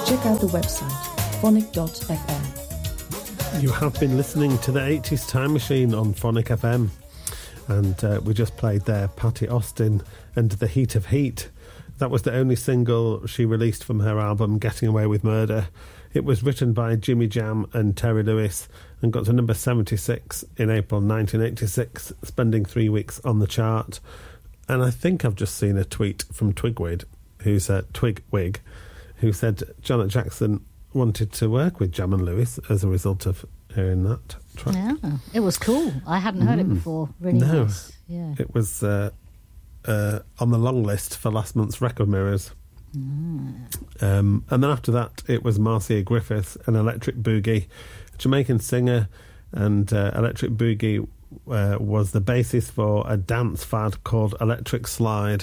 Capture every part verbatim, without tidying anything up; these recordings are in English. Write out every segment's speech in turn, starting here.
check out the website phonic dot f m. You have been listening to the eighties Time Machine on Phonic F M, and uh, we just played there Patti Austin and The Heat of Heat. That was the only single she released from her album Getting Away with Murder. It was written by Jimmy Jam and Terry Lewis and got to number seventy-six in April nineteen eighty-six, spending three weeks on the chart. And I think I've just seen a tweet from Twigwig, who's a Twigwig, who said Janet Jackson wanted to work with Jam and Lewis as a result of hearing that track. Yeah, it was cool. I hadn't heard mm. it before. Really no, nice. Yeah, it was uh, uh, on the long list for last month's Record Mirrors. Mm. Um, and then after that, it was Marcia Griffith and Electric Boogie, a Jamaican singer, and uh, Electric Boogie uh, was the basis for a dance fad called Electric Slide.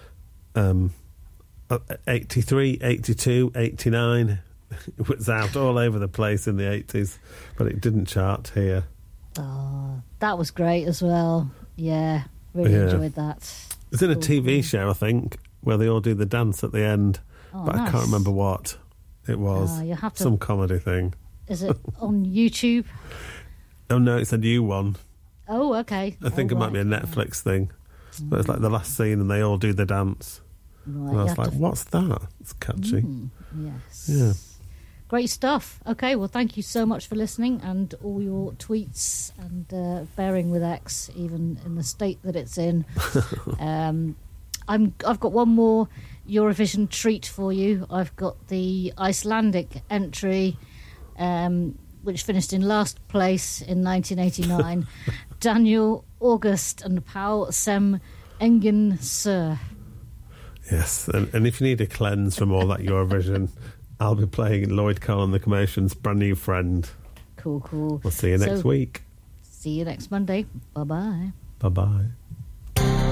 Um, eighty-three, eighty-two, eighty-nine. It was out all over the place in the eighties, but it didn't chart here. Oh, that was great as well. Yeah, really yeah. enjoyed that. It's in a T V show, I think, where they all do the dance at the end, oh, but nice. I can't remember what it was. Uh, you have to, some comedy thing. Is it on YouTube? Oh no, it's a new one. Oh, okay. I think oh, it right. might be a Netflix thing. Mm. But it's like the last scene and they all do the dance. Right, and I was like, f- what's that? It's catchy. Mm, yes. Yeah. Great stuff. Okay, well, thank you so much for listening and all your tweets and uh, bearing with X, even in the state that it's in. um, I'm, I've got one more Eurovision treat for you. I've got the Icelandic entry, um, which finished in last place in nineteen eighty-nine. Daniel August and Paul Sem Engin Sir. Yes, and, and if you need a cleanse from all that Eurovision, I'll be playing Lloyd Cole and the Commotion's Brand New Friend. Cool, cool. We'll see you next so, week. See you next Monday. Bye-bye. Bye-bye.